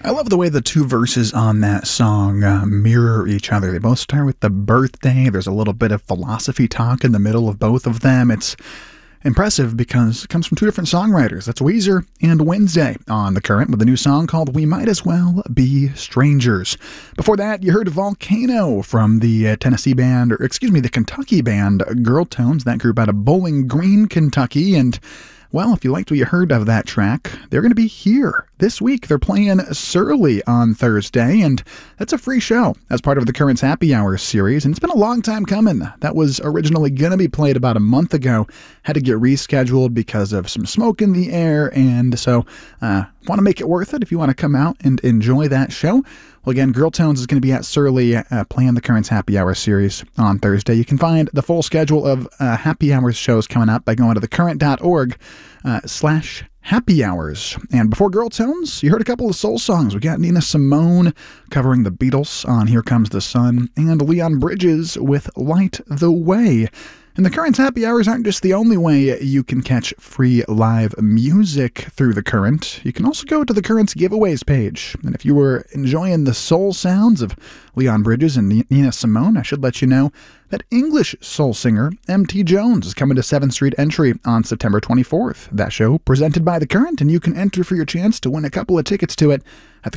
I love the way the two verses on that song mirror each other. They both start with the birthday. There's a little bit of philosophy talk in the middle of both of them. It's impressive because it comes from two different songwriters. That's Weezer and Wednesday on The Current with a new song called We Might As Well Be Strangers. Before that, you heard Volcano from the the Kentucky band Girl Tones. That group out of Bowling Green, Kentucky. And well, if you liked what you heard of that track, they're going to be here this week. They're playing Surly on Thursday, and that's a free show as part of the Current's Happy Hour series, and it's been a long time coming. That was originally going to be played about a month ago, had to get rescheduled because of some smoke in the air, and so want to make it worth it if you want to come out and enjoy that show. Well, again, Girl Tones is going to be at Surly playing the Current's Happy Hour series on Thursday. You can find the full schedule of Happy Hours shows coming up by going to thecurrent.org/happy hours. And before Girl Tones, you heard a couple of soul songs. We got Nina Simone covering the Beatles on Here Comes the Sun, and Leon Bridges with Light the Way. And the Current's Happy Hours aren't just the only way you can catch free live music through The Current. You can also go to The Current's giveaways page. And if you were enjoying the soul sounds of Leon Bridges and Nina Simone, I should let you know that English soul singer M.T. Jones is coming to 7th Street Entry on September 24th. That show presented by The Current, and you can enter for your chance to win a couple of tickets to it at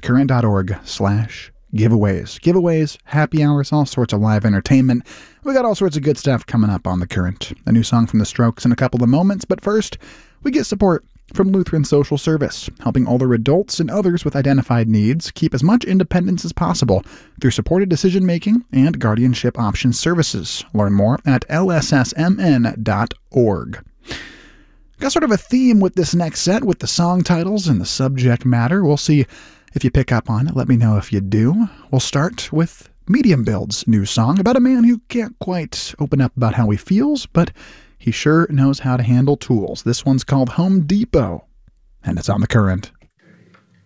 thecurrent.org/giveaways, happy hours, all sorts of live entertainment. We got all sorts of good stuff coming up on The Current. A new song from The Strokes in a couple of moments, but first, we get support from Lutheran Social Service, helping older adults and others with identified needs keep as much independence as possible through supported decision-making and guardianship options services. Learn more at lssmn.org. Got sort of a theme with this next set with the song titles and the subject matter. We'll see if you pick up on it. Let me know if you do. We'll start with Medium Build's new song about a man who can't quite open up about how he feels, but he sure knows how to handle tools. This one's called Home Depot, and it's on The Current.